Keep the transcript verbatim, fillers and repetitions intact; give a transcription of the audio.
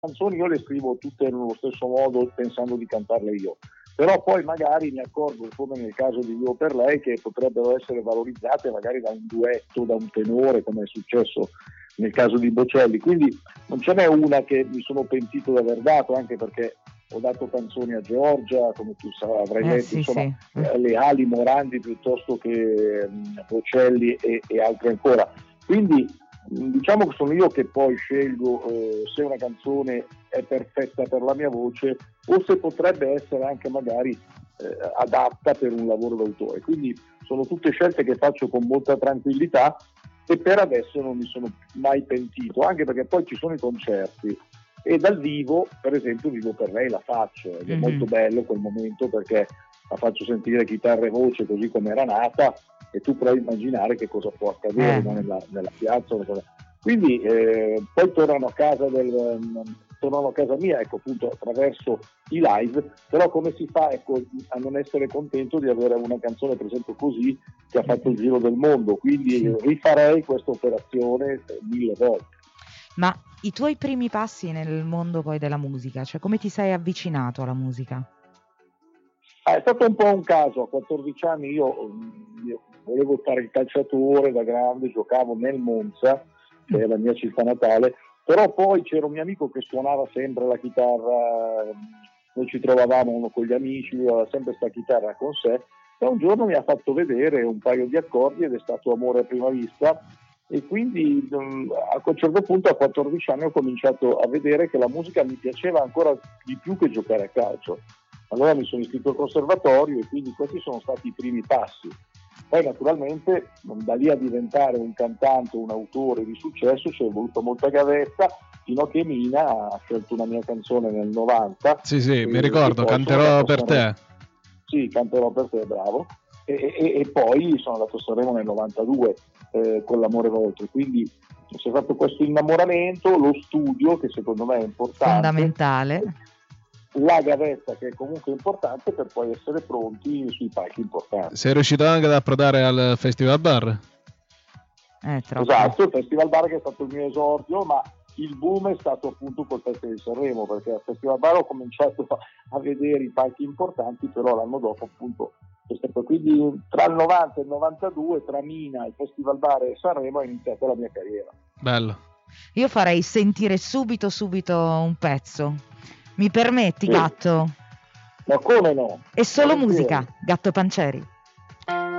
canzoni io le scrivo tutte nello stesso modo pensando di cantarle io, però poi magari mi accorgo, come nel caso di Vivo per lei, che potrebbero essere valorizzate magari da un duetto, da un tenore, come è successo nel caso di Bocelli. Quindi non ce n'è una che mi sono pentito di aver dato, anche perché ho dato canzoni a Giorgia, come tu avrai Eh, letto, sì, insomma, sì. eh, le Ali Morandi piuttosto che mh, Bocelli e, e altre ancora. Quindi mh, diciamo che sono io che poi scelgo eh, se una canzone è perfetta per la mia voce o se potrebbe essere anche magari eh, adatta per un lavoro d'autore. Quindi sono tutte scelte che faccio con molta tranquillità e per adesso non mi sono mai pentito, anche perché poi ci sono i concerti e dal vivo, per esempio, Vivo per lei la faccio ed è Mhm. molto bello quel momento, perché la faccio sentire chitarra e voce così come era nata e tu puoi immaginare che cosa può accadere, Eh. no? nella, nella piazza. Quindi eh, poi tornano a casa del, tornano a casa mia, ecco, appunto attraverso i live, però come si fa, ecco, a non essere contento di avere una canzone, per esempio, così, che ha fatto il giro del mondo? Quindi Sì. rifarei questa operazione mille volte. Ma i tuoi primi passi nel mondo poi della musica, cioè come ti sei avvicinato alla musica? Ah, è stato un po' un caso. A quattordici anni io, io volevo fare il calciatore da grande, giocavo nel Monza, che è la mia città natale, però poi c'era un mio amico che suonava sempre la chitarra, noi ci trovavamo uno con gli amici, lui aveva sempre questa chitarra con sé, e un giorno mi ha fatto vedere un paio di accordi ed è stato amore a prima vista. E quindi um, a un certo punto, a quattordici anni, ho cominciato a vedere che la musica mi piaceva ancora di più che giocare a calcio. Allora mi sono iscritto al conservatorio e quindi questi sono stati i primi passi. Poi naturalmente da lì a diventare un cantante, un autore di successo ci è voluto molta gavetta, fino a che Mina ha scelto una mia canzone nel novanta. Sì, sì, e, mi ricordo, e poi sono Canterò andato a per Sanremo. te. Sì, canterò per te, bravo. E, e, e poi sono andato a Sanremo nel novantadue eh, con L'amore vostro, quindi si è fatto questo innamoramento, lo studio che secondo me è importante, Fondamentale. la gavetta che è comunque importante per poi essere pronti sui palchi importanti. Sei riuscito anche ad approdare al Festival Bar? Eh, troppo. Esatto, il Festival Bar che è stato il mio esordio, ma il boom è stato appunto col Festival di Sanremo, perché al Festival Bar ho cominciato a vedere i palchi importanti, però l'anno dopo appunto è stato, quindi tra il novanta e il novantadue, tra Mina, il Festival Bar e Sanremo è iniziata la mia carriera. Bello. Io farei sentire subito subito un pezzo. Mi permetti, Sì. Gatto? Ma come no? È solo Volentieri. musica, Gatto Pancieri.